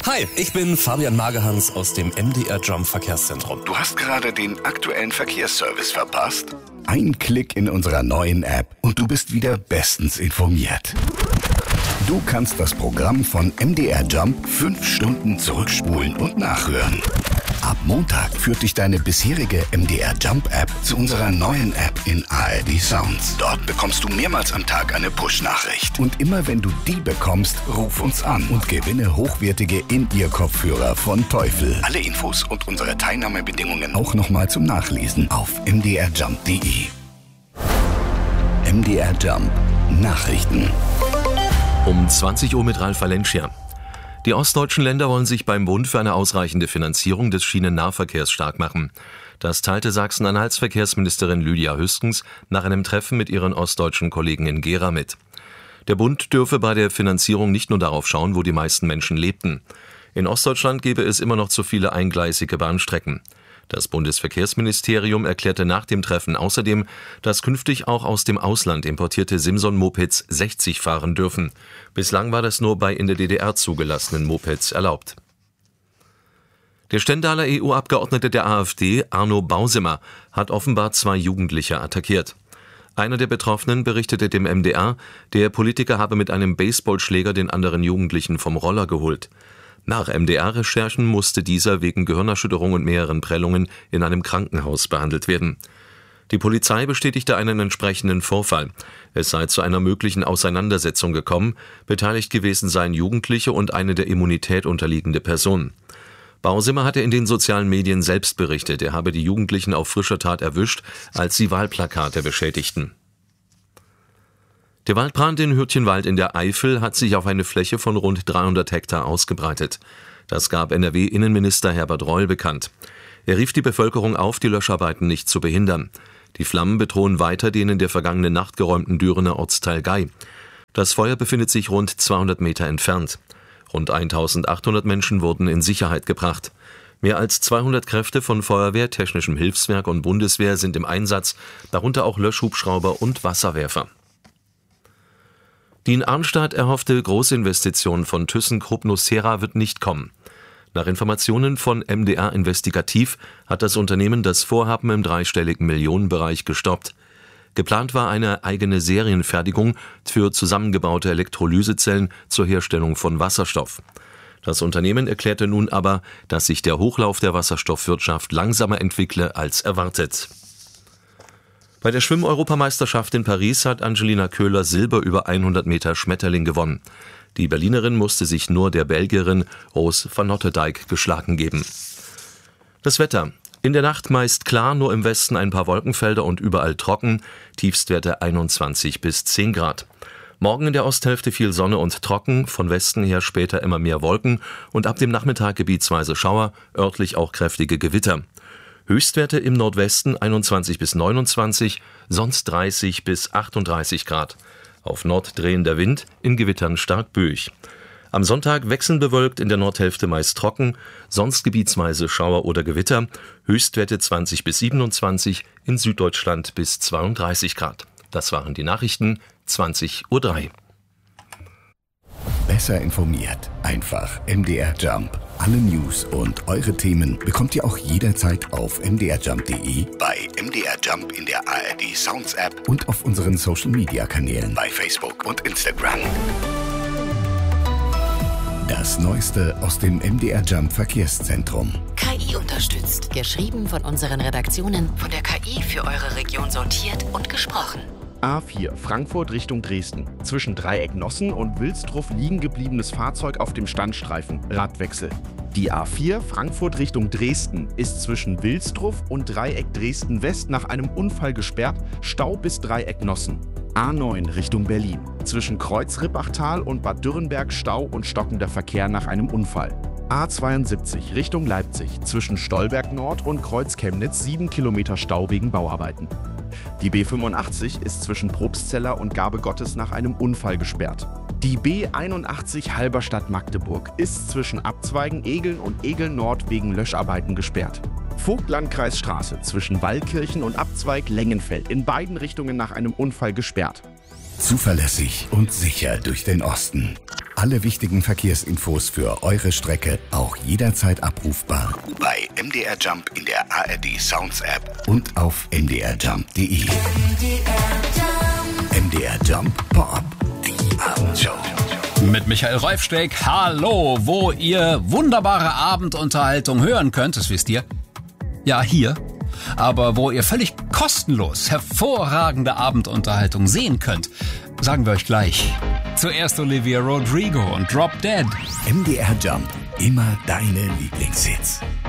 Hi, ich bin Fabian Magehans aus dem MDR Jump Verkehrszentrum. Du hast gerade den aktuellen Verkehrsservice verpasst? Ein Klick in unserer neuen App und du bist wieder bestens informiert. Du kannst das Programm von MDR Jump 5 Stunden zurückspulen und nachhören. Ab Montag führt dich deine bisherige MDR Jump App zu unserer neuen App in ARD Sounds. Dort bekommst du mehrmals am Tag eine Push-Nachricht. Und immer wenn du die bekommst, ruf uns an und gewinne hochwertige In-Ear-Kopfhörer von Teufel. Alle Infos und unsere Teilnahmebedingungen auch nochmal zum Nachlesen auf mdrjump.de. MDR Jump Nachrichten. Um 20 Uhr mit Ralf Valencia. Die ostdeutschen Länder wollen sich beim Bund für eine ausreichende Finanzierung des Schienennahverkehrs stark machen. Das teilte Sachsen-Anhalts Verkehrsministerin Lydia Hüskens nach einem Treffen mit ihren ostdeutschen Kollegen in Gera mit. Der Bund dürfe bei der Finanzierung nicht nur darauf schauen, wo die meisten Menschen lebten. In Ostdeutschland gebe es immer noch zu viele eingleisige Bahnstrecken. Das Bundesverkehrsministerium erklärte nach dem Treffen außerdem, dass künftig auch aus dem Ausland importierte Simson-Mopeds 60 fahren dürfen. Bislang war das nur bei in der DDR zugelassenen Mopeds erlaubt. Der Stendaler EU-Abgeordnete der AfD, Arno Bausimmer, hat offenbar 2 Jugendliche attackiert. Einer der Betroffenen berichtete dem MDR, der Politiker habe mit einem Baseballschläger den anderen Jugendlichen vom Roller geholt. Nach MDR-Recherchen musste dieser wegen Gehirnerschütterung und mehreren Prellungen in einem Krankenhaus behandelt werden. Die Polizei bestätigte einen entsprechenden Vorfall. Es sei zu einer möglichen Auseinandersetzung gekommen. Beteiligt gewesen seien Jugendliche und eine der Immunität unterliegende Person. Bausimmer hatte in den sozialen Medien selbst berichtet, er habe die Jugendlichen auf frischer Tat erwischt, als sie Wahlplakate beschädigten. Der Waldbrand in Hürtchenwald in der Eifel hat sich auf eine Fläche von rund 300 Hektar ausgebreitet. Das gab NRW-Innenminister Herbert Reul bekannt. Er rief die Bevölkerung auf, die Löscharbeiten nicht zu behindern. Die Flammen bedrohen weiter den in der vergangenen Nacht geräumten Dürener Ortsteil Gei. Das Feuer befindet sich rund 200 Meter entfernt. Rund 1800 Menschen wurden in Sicherheit gebracht. Mehr als 200 Kräfte von Feuerwehr, Technischem Hilfswerk und Bundeswehr sind im Einsatz, darunter auch Löschhubschrauber und Wasserwerfer. Die in Arnstadt erhoffte Großinvestition von ThyssenKrupp nucera wird nicht kommen. Nach Informationen von MDR Investigativ hat das Unternehmen das Vorhaben im dreistelligen Millionenbereich gestoppt. Geplant war eine eigene Serienfertigung für zusammengebaute Elektrolysezellen zur Herstellung von Wasserstoff. Das Unternehmen erklärte nun aber, dass sich der Hochlauf der Wasserstoffwirtschaft langsamer entwickle als erwartet. Bei der Schwimm-Europameisterschaft in Paris hat Angelina Köhler Silber über 100 Meter Schmetterling gewonnen. Die Berlinerin musste sich nur der Belgierin Rose van Nottendijk geschlagen geben. Das Wetter. In der Nacht meist klar, nur im Westen ein paar Wolkenfelder und überall trocken. Tiefstwerte 21 bis 10 Grad. Morgen in der Osthälfte viel Sonne und trocken, von Westen her später immer mehr Wolken und ab dem Nachmittag gebietsweise Schauer, örtlich auch kräftige Gewitter. Höchstwerte im Nordwesten 21 bis 29, sonst 30 bis 38 Grad. Auf Nord drehender Wind, in Gewittern stark böig. Am Sonntag wechselnd bewölkt, in der Nordhälfte meist trocken, sonst gebietsweise Schauer oder Gewitter. Höchstwerte 20 bis 27, in Süddeutschland bis 32 Grad. Das waren die Nachrichten, 20:03 Uhr. Besser informiert. Einfach MDR Jump. Alle News und eure Themen bekommt ihr auch jederzeit auf mdrjump.de, bei MDR Jump in der ARD Sounds App und auf unseren Social Media Kanälen bei Facebook und Instagram. Das Neueste aus dem MDR Jump Verkehrszentrum. KI unterstützt. Geschrieben von unseren Redaktionen, von der KI für eure Region sortiert und gesprochen. A4 Frankfurt Richtung Dresden. Zwischen Dreieck Nossen und Wilsdruff liegen gebliebenes Fahrzeug auf dem Standstreifen. Radwechsel. Die A4 Frankfurt Richtung Dresden ist zwischen Wilsdruff und Dreieck Dresden West nach einem Unfall gesperrt. Stau bis Dreieck Nossen. A9 Richtung Berlin. Zwischen Kreuz Rippachtal und Bad Dürrenberg Stau und stockender Verkehr nach einem Unfall. A72 Richtung Leipzig. Zwischen Stolberg Nord und Kreuz Chemnitz 7 Kilometer Stau wegen Bauarbeiten. Die B85 ist zwischen Probstzeller und Gabe Gottes nach einem Unfall gesperrt. Die B81 Halberstadt-Magdeburg ist zwischen Abzweigen Egeln und Egeln Nord wegen Löscharbeiten gesperrt. Vogtlandkreisstraße zwischen Wallkirchen und Abzweig Lengenfeld in beiden Richtungen nach einem Unfall gesperrt. Zuverlässig und sicher durch den Osten. Alle wichtigen Verkehrsinfos für eure Strecke auch jederzeit abrufbar. Bei MDR Jump in der ARD Sounds App und auf mdrjump.de. MDR Jump Pop-Up, die Abendshow. Mit Michael Reufsteck, hallo, wo ihr wunderbare Abendunterhaltung hören könnt, das wisst ihr. Ja, hier. Aber wo ihr völlig kostenlos hervorragende Abendunterhaltung sehen könnt, sagen wir euch gleich. Zuerst Olivia Rodrigo und Drop Dead. MDR Jump, immer deine Lieblingshits.